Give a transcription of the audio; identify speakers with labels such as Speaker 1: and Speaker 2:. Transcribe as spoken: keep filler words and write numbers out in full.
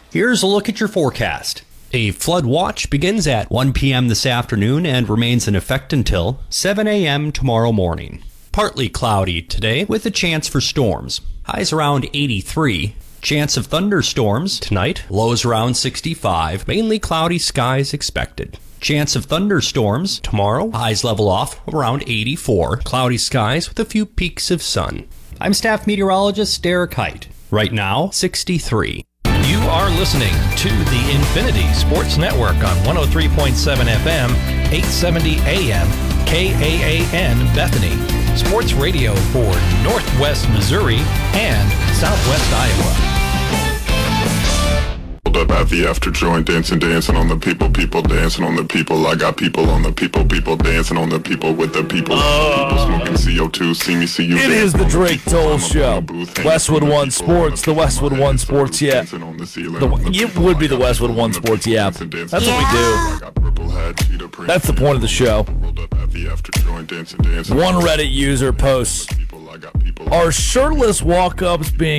Speaker 1: Here's a look at your forecast. A flood watch begins at one p.m. this afternoon and remains in effect until seven a.m. tomorrow morning. Partly cloudy today with a chance for storms. Highs around eighty-three. Chance of thunderstorms tonight. Lows around sixty-five. Mainly cloudy skies expected. Chance of thunderstorms tomorrow. Highs level off around eighty-four. Cloudy skies with a few peaks of sun. I'm staff meteorologist Derek Height. Right now, sixty-three.
Speaker 2: You are listening to the Infinity Sports Network on one oh three point seven F M, eight seventy A M, K A A N Bethany. Sports radio for Northwest Missouri and Southwest Iowa.
Speaker 3: Up at the after joint, dancing, dancing on the people, people dancing on the people. I got people on the people, people dancing on the people with the people. Uh, people smoking C O two, see me, see you.
Speaker 4: It is the Drake Toll Show. Westwood One Sports, the Westwood One Sports Yeah. The, it would be the Westwood One Sports Yeah. That's what we do. That's the point of the show. One Reddit user posts, are shirtless walk-ups being